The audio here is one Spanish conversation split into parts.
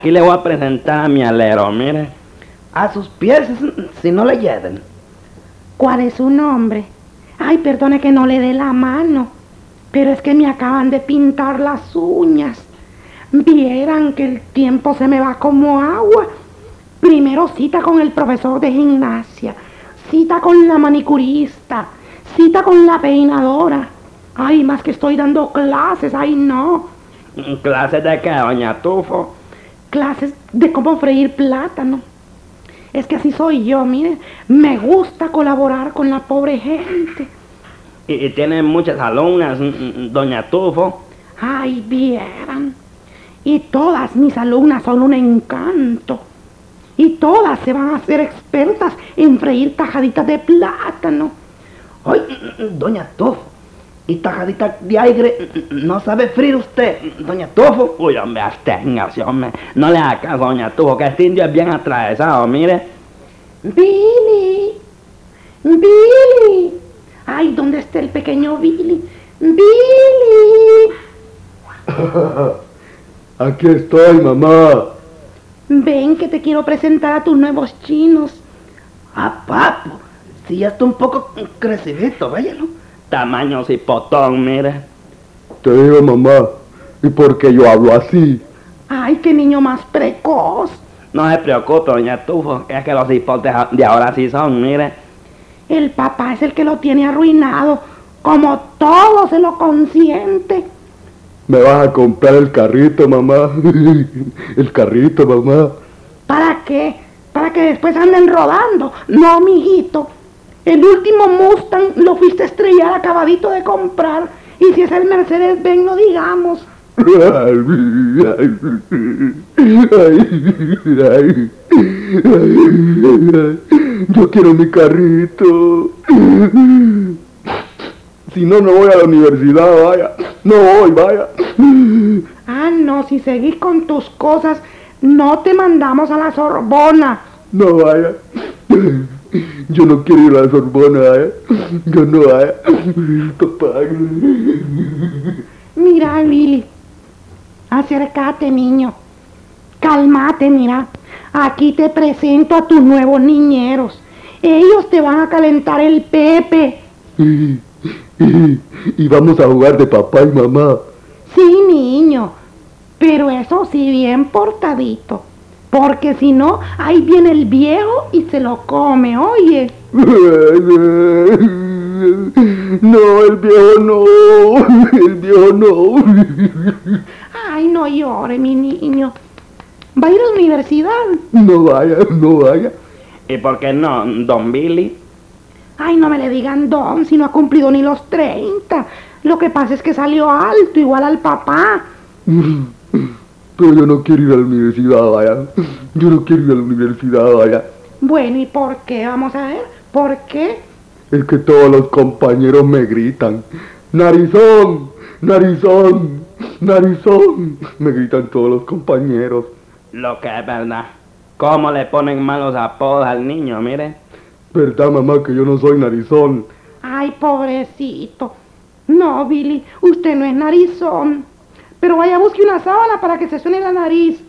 Aquí le voy a presentar a mi alero, mire. A sus pies, si no le lleven. ¿Cuál es su nombre? Ay, perdone que no le dé la mano, pero es que me acaban de pintar las uñas. Vieran que el tiempo se me va como agua. Primero cita con el profesor de gimnasia, cita con la manicurista, cita con la peinadora. Ay, más que estoy dando clases, ay no. ¿Clases de qué, doña Tufo? Clases de cómo freír plátano. Es que así soy yo, mire, me gusta colaborar con la pobre gente. ¿Y tiene muchas alumnas, doña Tufo? Ay, vieran. Y todas mis alumnas son un encanto. Y todas se van a hacer expertas en freír tajaditas de plátano. Ay, doña Tufo, ¿y tajaditas de aire no sabe freír usted, doña Tufo? Uy, hombre, absténgase, hombre. No le haga caso, doña Tufo, que este indio es bien atravesado, mire. Billy, Billy. Ay, ¿dónde está el pequeño Billy? Billy. Aquí estoy, mamá. Ven que te quiero presentar a tus nuevos chinos. Ah, papo, si ya está un poco crecidito, váyalo. Tamaño cipotón, mire. Te digo, mamá, ¿y por qué yo hablo así? Ay, qué niño más precoz. No se preocupe, doña Tufo, es que los cipotes de ahora sí son, mire. El papá es el que lo tiene arruinado, como todo se lo consiente. ¿Me vas a comprar el carrito, mamá? El carrito, mamá. ¿Para qué? Para que después anden rodando. No, mijito. El último Mustang lo fuiste a estrellar acabadito de comprar. Y si es el Mercedes-Benz, no digamos. Yo quiero mi carrito. Si no, no voy a la universidad, vaya. No voy, vaya. Ah, no, si seguís con tus cosas, no te mandamos a la Sorbona. No vaya. Yo no quiero ir a la Sorbona, vaya. Yo no vaya. Papá. Mira, Billy. Acércate, niño. Cálmate, mira. Aquí te presento a tus nuevos niñeros. Ellos te van a calentar el pepe. Y vamos a jugar de papá y mamá. Sí, niño. Pero eso sí, bien portadito. Porque si no, ahí viene el viejo y se lo come, oye. No, el viejo no. El viejo no. Ay, no llore, mi niño. ¿Va a ir a la universidad? No vaya, no vaya. ¿Y por qué no, don Billy? Ay, no me le digan don si no ha cumplido ni los 30. Lo que pasa es que salió alto, igual al papá. Pero yo no quiero ir a la universidad, vaya. Yo no quiero ir a la universidad, vaya. Bueno, ¿y por qué? Vamos a ver. ¿Por qué? Es que todos los compañeros me gritan. ¡Narizón! ¡Narizón! ¡Narizón! Me gritan todos los compañeros. Lo que es verdad. ¿Cómo le ponen malos apodos al niño, mire? ¿Verdad, mamá, que yo no soy narizón? Ay, pobrecito. No, Billy, usted no es narizón. Pero vaya, busque una sábana para que se suene la nariz.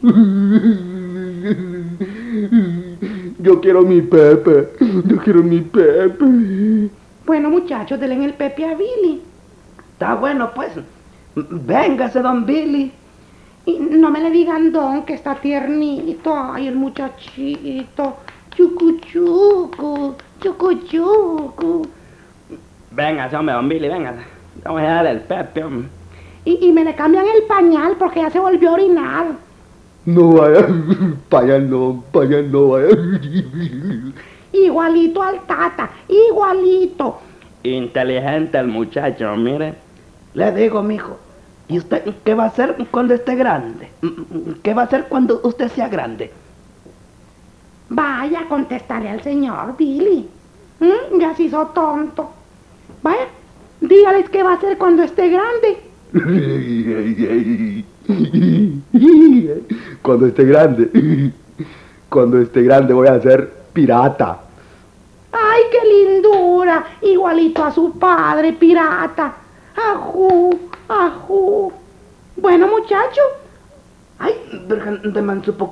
Yo quiero mi Pepe. Yo quiero mi Pepe. Bueno, muchachos, denle en el Pepe a Billy. Está bueno, pues. Véngase, don Billy. Y no me le digan don, que está tiernito. Ay, el muchachito. Chucu, chucu, chucu, chucu. Véngase, hombre, don Billy, véngase. Vamos a darle el Pepe, hombre. Y me le cambian el pañal porque ya se volvió a orinar. No vaya, pañal no vaya. Igualito al tata, igualito. Inteligente el muchacho, mire. Le digo, mijo, ¿y usted qué va a hacer cuando esté grande? ¿Qué va a hacer cuando usted sea grande? Vaya, contestarle al señor Billy. Ya se hizo tonto. Vaya, dígales qué va a hacer cuando esté grande. Cuando esté grande voy a ser pirata. ¡Ay, qué lindura! Igualito a su padre, pirata. ¡Ajú! ¡Ajú! Bueno, muchacho, Ay, Virgen de Mansupo,